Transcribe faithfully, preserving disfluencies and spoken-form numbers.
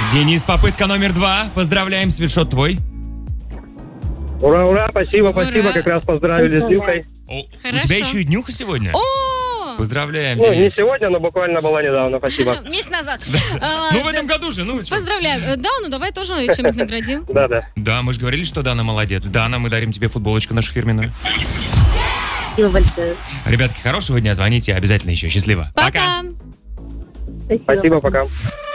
Денис, попытка номер два. Поздравляем, свитшот твой. Ура, ура, спасибо, Ура. спасибо, как раз поздравили с Днюхой. О, у Хорошо. тебя еще и днюха сегодня? О, Поздравляем, Ну, не Денис. сегодня, но буквально была недавно, спасибо. месяц назад. А, Ну, в этом году же, ну вы чё? Поздравляю. Э, Да, ну давай тоже чем-нибудь наградим. Да-да. Да, мы же говорили, что Дана молодец. Дана, мы дарим тебе футболочку нашу фирменную. Спасибо большое. Ребятки, хорошего дня, звоните обязательно еще. Счастливо. Пока. Спасибо. Спасибо, пока.